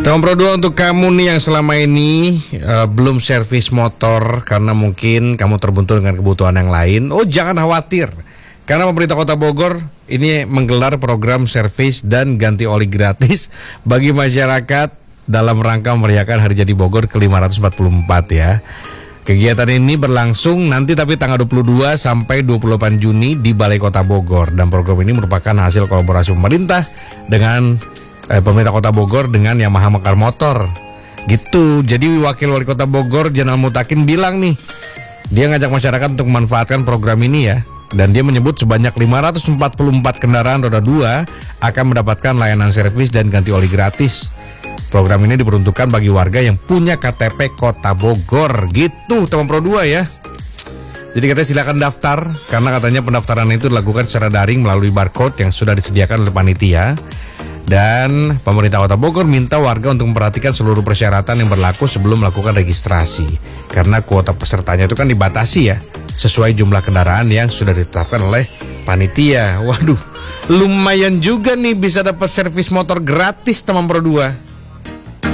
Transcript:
Teman Pro 2, untuk kamu nih yang selama ini belum servis motor karena mungkin kamu terbuntur dengan kebutuhan yang lain, jangan khawatir. Karena pemerintah Kota Bogor ini menggelar program servis dan ganti oli gratis bagi masyarakat dalam rangka merayakan Hari Jadi Bogor ke-544 ya. Kegiatan ini berlangsung nanti tapi tanggal 22 sampai 28 Juni di Balai Kota Bogor. Dan program ini merupakan hasil kolaborasi pemerintah dengan pemerintah Kota Bogor dengan Yamaha Mekar Motor. Gitu. Jadi Wakil Wali Kota Bogor Jenal Mutakin bilang nih, dia ngajak masyarakat untuk memanfaatkan program ini ya. Dan dia menyebut sebanyak 544 kendaraan roda 2 akan mendapatkan layanan servis dan ganti oli gratis. Program ini diperuntukkan bagi warga yang punya KTP Kota Bogor. Gitu teman Pro 2 ya. Jadi katanya silakan daftar, karena katanya pendaftaran itu dilakukan secara daring melalui barcode yang sudah disediakan oleh panitia. Dan pemerintah Kota Bogor minta warga untuk memperhatikan seluruh persyaratan yang berlaku sebelum melakukan registrasi. Karena kuota pesertanya itu kan dibatasi ya, sesuai jumlah kendaraan yang sudah ditetapkan oleh panitia. Waduh, lumayan juga nih bisa dapat servis motor gratis teman Pro 2.